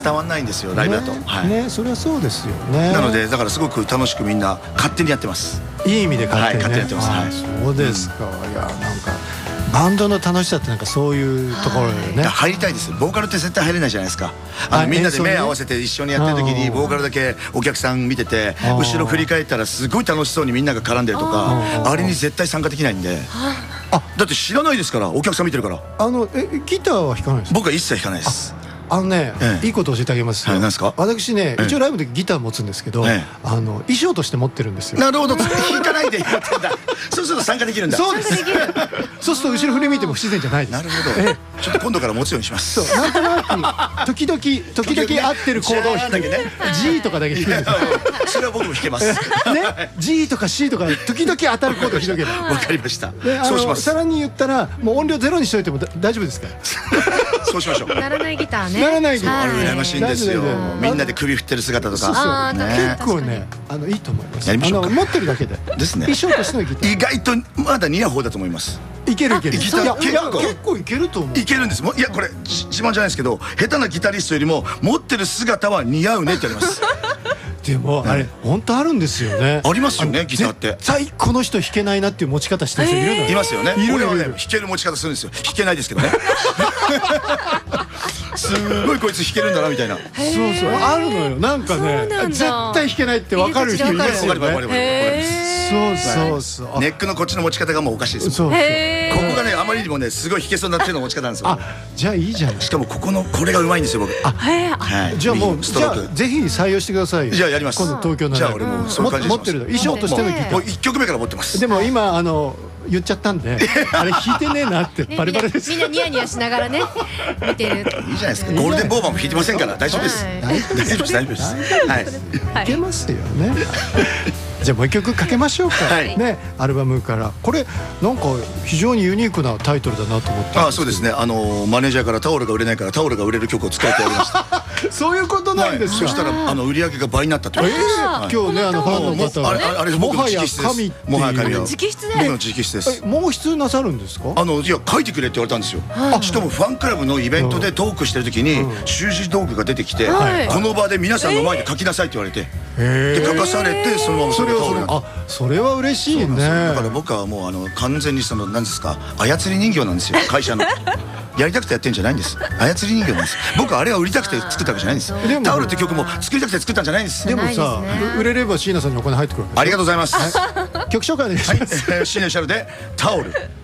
伝わんないんですよ、ライブだと。 ね、それはそうですよね。 なのでだからすごく楽しくみんな勝手にやってます。 いい意味で勝手にね。 勝手にやってます。 そうですか。いや、なんかバンドの楽しさってなんかそういうところでね。 入りたいです。ボーカルって絶対入れないじゃないですか。みんなで目合わせて一緒にやってる時にボーカルだけお客さん見てて、後ろ振り返ったらすごい楽しそうにみんなが絡んでるとか、あれに絶対参加できないんで。だって知らないですから、お客さん見てるから。 ギターは弾かないですか？ 僕は一切弾かないです。 いいこと教えてあげますよ。 何ですか？ 私ね、一応ライブでギター持つんですけど、衣装として持ってるんですよ。 なるほど、弾かないで持ってんだ。そうすると参加できるんだ。 そうです。そうすると後ろ振り向いても不自然じゃないです。 なるほど。ちょっと今度から持つようにします。 そう、なんとなく時々合ってるコードを弾く。G とかだけ弾くんですよ。 それは僕も弾けます。ね、 G とか C とか時々当たるコードを弾けば。 わかりました。そうします。 さらに言ったらもう音量ゼロにしといても大丈夫ですか？ そうしましょう。 ならないギターね。 ならないギター。 あれ羨ましいんですよ。みんなで首振ってる姿とか。 結構ね、いいと思います。 やりましょうか。 持ってるだけで。 ですね。 衣装としてのギター。 意外とまだ似合う方だと思います。 いけるいける。 ギター結構いけると思う。 いけるんです。いや、これ自慢じゃないですけど、下手なギタリストよりも持ってる姿は似合うねって言われます。 でもあれ本当あるんですよね。 ありますよね、ギターって。 絶対この人弾けないなっていう持ち方してる人いるの。 いますよね。俺はね、弾ける持ち方するんですよ。弾けないですけどね。すごいこいつ弾けるんだなみたいな。 そうそう、あるのよ。なんかね、絶対弾けないって分かる人いますよね。そうそう。 ネックのこっちの持ち方がもうおかしいです。ここがね、あまりにもね、すごい弾けそうになってるの持ち方なんですよ。 じゃあいいじゃん。 しかもここのこれがうまいんですよ、僕。 じゃあもう、じゃあぜひ採用してください。 じゃあやります。 今度東京の。 じゃあ俺もそういう感じで持ってる衣装としてのギター。 もう1曲目から持ってます。 でも今言っちゃったんで、あれ弾いてねえなってバレバレです。 みんなニヤニヤしながらね見てる。 いいじゃないですか。ゴールデンボーバーも弾いてませんから大丈夫です。大丈夫です、大丈夫です。 はい。いけますよね。じゃあもう一曲かけましょうか。ね、アルバムからこれなんか非常にユニークなタイトルだなと思って。 そうですね。マネージャーからタオルが売れないからタオルが売れる曲を作れてやりました。 そういうことなんですか。 そしたら売り上げが倍になったということです。今日ね、ファンの方あれもはや神っていう。もはや神は直筆で。 僕の直筆です。 毛筆なさるんですか。 いや書いてくれって言われたんですよ。しかもファンクラブのイベントでトークしてる時に習字道具が出てきて、この場で皆さんの前で書きなさいって言われて、で書かされてそのままそれをそれは嬉しいね。 だから僕はもう完全に何ですか、操り人形なんですよ、会社の。やりたくてやってんじゃないんです。操り人形なんです。僕はあれは売りたくて作ったわけじゃないんです。タオルって曲も作りたくて作ったんじゃないんです。 でもさ、売れれば椎名さんにお金入ってくるわけ。 ありがとうございます。 曲紹介お願いします。 シネシャルでタオル。